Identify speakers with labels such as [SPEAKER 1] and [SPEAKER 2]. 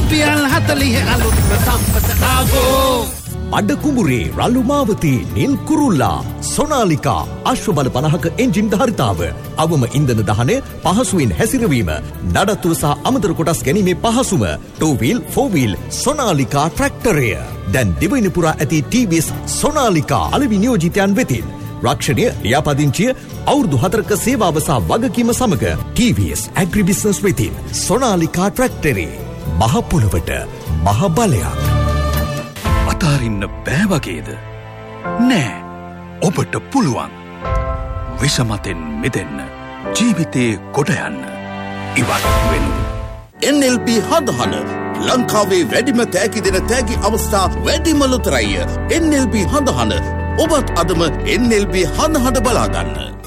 [SPEAKER 1] රුපියල් 40 අලුත්ම සම්පත ආවෝ.
[SPEAKER 2] අඩ කුඹුරේ රළු මාවතී නිල් කුරුල්ලා සොනාලිකා අශ්ව බල 50ක එන්ජින් ධාරිතාව අවම ඉන්ධන දහනය පහසුවෙන් හැසිරවීම නඩත්තුව සහ අමතර කොටස් ගැනීමේ පහසුම 2 wheel 4 wheel සොනාලිකා ට්‍රැක්ටරය දැන් දිවයින පුරා ඇති TVS සොනාලිකා අලෙවි නියෝජිතයන් වෙතින් රක්ෂණය ලියාපදිංචිය අවුරුදු 4ක සේවාව සහ වගකීම සමග TVS ඇග්‍රි බිස්නස් වෙතින් සොනාලිකා ට්‍රැක්ටරේ මහ පොළවට මහ බලයක්.
[SPEAKER 3] අතාරින්න බෑ වගේද? නෑ. ඔබට පුළුවන්. විෂමතෙන් මිදෙන්න. ජීවිතේ කොට යන්න. ඉවත් වෙනු.
[SPEAKER 4] NLB හඳහන ලංකාවේ වැඩිම තෑගි දෙන තෑගි අවස්ථා වැඩිම ලොතරැය. NLB හඳහන ඔබත් අදම NLB හඳහන බලාගන්න.